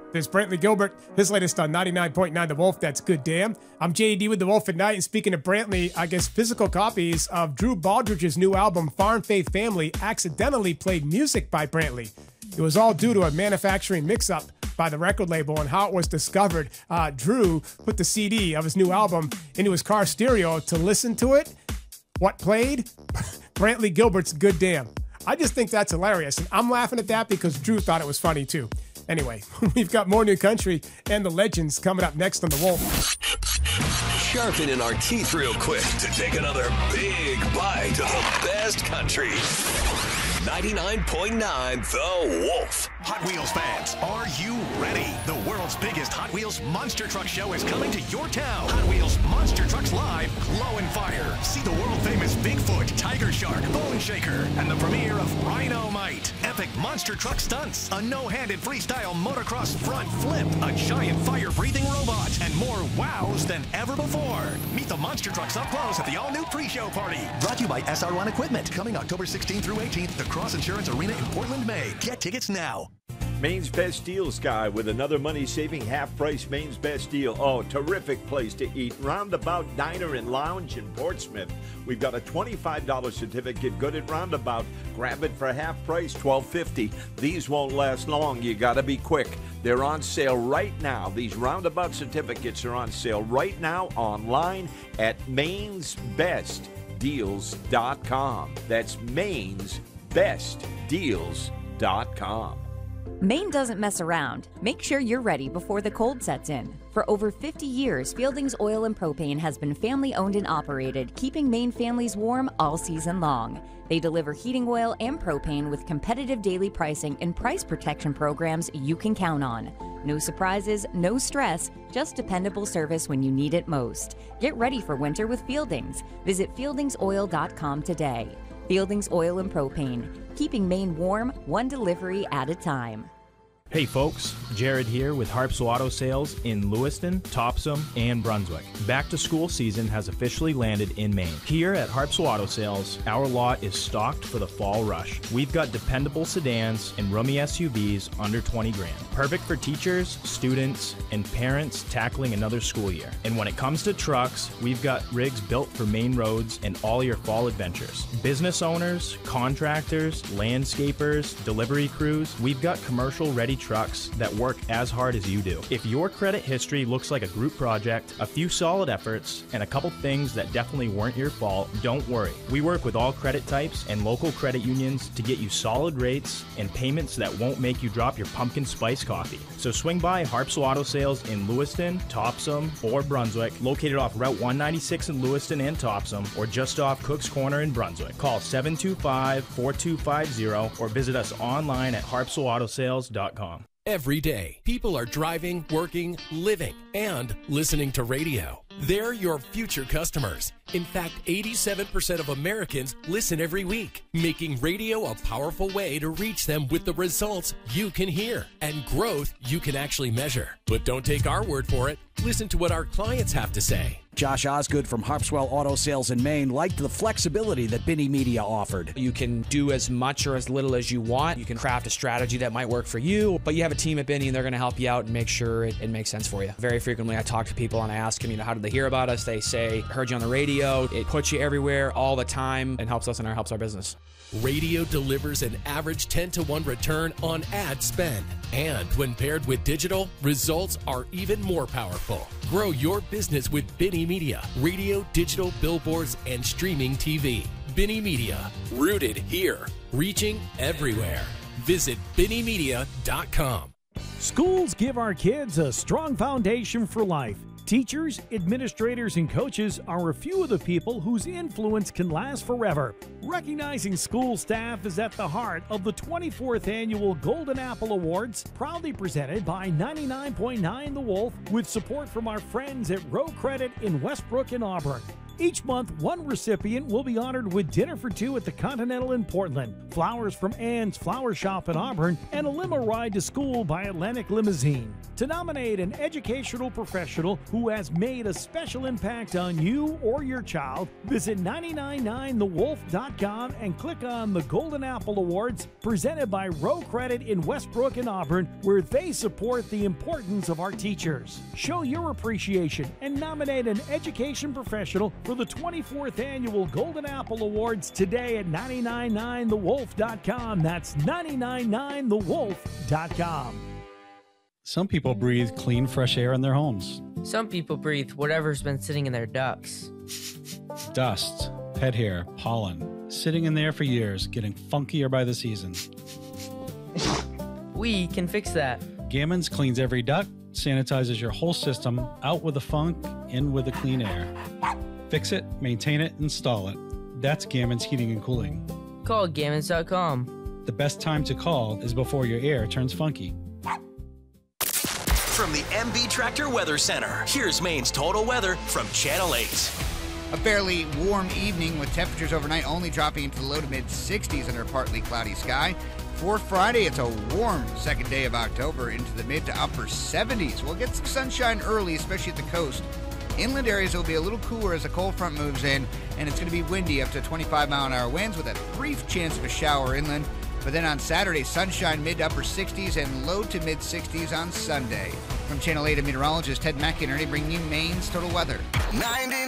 There's Brantley Gilbert, his latest on 99.9 The Wolf, that's Good Damn. I'm JD with The Wolf at Night, and speaking of Brantley, I guess physical copies of Drew Baldridge's new album, Farm Faith Family, accidentally played music by Brantley. It was all due to a manufacturing mix-up by the record label and how it was discovered. Drew put the CD of his new album into his car stereo to listen to it. What played? Brantley Gilbert's Good Damn. I just think that's hilarious, and I'm laughing at that because Drew thought it was funny too. Anyway, we've got more new country and the legends coming up next on The Wolf. Sharpening our teeth real quick to take another big bite of the best country. 99.9 The Wolf. Hot Wheels fans, are you ready? The world's biggest Hot Wheels Monster Truck Show is coming to your town. Hot Wheels Monster Trucks Live, Glow and Fire. See the world-famous Bigfoot, Tiger Shark, Bone Shaker, and the premiere of Rhino-Mite. Epic monster truck stunts, a no-handed freestyle motocross front flip, a giant fire-breathing robot, and more wows than ever before. Meet the monster trucks up close at the all-new pre-show party. Brought to you by SR1 Equipment. Coming October 16th through 18th, the Cross Insurance Arena in Portland, Maine. Get tickets now. Maine's Best Deals guy with another money-saving half-price Maine's Best Deal. Oh, terrific place to eat. Roundabout Diner and Lounge in Portsmouth. We've got a $25 certificate good at Roundabout. Grab it for half price, $12.50. These won't last long. You got to be quick. They're on sale right now. These Roundabout certificates are on sale right now online at mainsbestdeals.com. That's mainsbestdeals.com. Maine doesn't mess around. Make sure you're ready before the cold sets in. For over 50 years, Fieldings Oil and Propane has been family-owned and operated, keeping Maine families warm all season long. They deliver heating oil and propane with competitive daily pricing and price protection programs you can count on. No surprises, no stress, just dependable service when you need it most. Get ready for winter with Fieldings. Visit fieldingsoil.com today. Fieldings Oil and Propane, keeping Maine warm, one delivery at a time. Hey folks, Jared here with Harpswell Auto Sales in Lewiston, Topsom, and Brunswick. Back to school season has officially landed in Maine. Here at Harpswell Auto Sales, our lot is stocked for the fall rush. We've got dependable sedans and roomy SUVs under 20 grand. Perfect for teachers, students, and parents tackling another school year. And when it comes to trucks, we've got rigs built for Maine roads and all your fall adventures. Business owners, contractors, landscapers, delivery crews, we've got commercial ready trucks that work as hard as you do. If your credit history looks like a group project, a few solid efforts, and a couple things that definitely weren't your fault, don't worry. We work with all credit types and local credit unions to get you solid rates and payments that won't make you drop your pumpkin spice coffee. So swing by Harpswell Auto Sales in Lewiston, Topsom, or Brunswick, located off Route 196 in Lewiston and Topsom, or just off Cook's Corner in Brunswick. Call 725-4250 or visit us online at harpswellautosales.com. Every day, people are driving, working, living, and listening to radio. They're your future customers. In fact, 87% of Americans listen every week, making radio a powerful way to reach them with the results you can hear and growth you can actually measure. But don't take our word for it. Listen to what our clients have to say. Josh Osgood from Harpswell Auto Sales in Maine liked the flexibility that Binney Media offered. You can do as much or as little as you want. You can craft a strategy that might work for you, but you have a team at Binney and they're going to help you out and make sure it makes sense for you. Very frequently I talk to people and I ask them, how did they hear about us? They say, heard you on the radio. It puts you everywhere all the time and helps us and helps our business. Radio delivers an average 10-to-1 return on ad spend. And when paired with digital, results are even more powerful. Grow your business with Binney Media, radio, digital, billboards, and streaming TV. Binney Media, rooted here, reaching everywhere. Visit BinneyMedia.com. Schools give our kids a strong foundation for life. Teachers, administrators, and coaches are a few of the people whose influence can last forever. Recognizing school staff is at the heart of the 24th Annual Golden Apple Awards, proudly presented by 99.9 The Wolf, with support from our friends at Row Credit in Westbrook and Auburn. Each month, one recipient will be honored with dinner for two at the Continental in Portland, flowers from Ann's Flower Shop in Auburn, and a limo ride to school by Atlantic Limousine. To nominate an educational professional who has made a special impact on you or your child, visit 999thewolf.com and click on the Golden Apple Awards presented by Row Credit in Westbrook and Auburn, where they support the importance of our teachers. Show your appreciation and nominate an education professional for the 24th Annual Golden Apple Awards today at 999thewolf.com. That's 999thewolf.com. Some people breathe clean, fresh air in their homes. Some people breathe whatever's been sitting in their ducts. Dust, pet hair, pollen, sitting in there for years, getting funkier by the season. We can fix that. Gammons cleans every duct, sanitizes your whole system, out with the funk, in with the clean air. Fix it, maintain it, install it. That's Gammons Heating and Cooling. Call Gammons.com. The best time to call is before your air turns funky. From the MB Tractor Weather Center, here's Maine's total weather from Channel 8. A fairly warm evening with temperatures overnight only dropping into the low to mid 60s under a partly cloudy sky. For Friday, it's a warm second day of October into the mid to upper 70s. We'll get some sunshine early, especially at the coast. Inland areas will be a little cooler as a cold front moves in, and it's going to be windy up to 25-mile-an-hour winds with a brief chance of a shower inland. But then on Saturday, sunshine mid to upper 60s and low to mid 60s on Sunday. From Channel 8 meteorologist Ted McInerney bringing you Maine's total weather. 99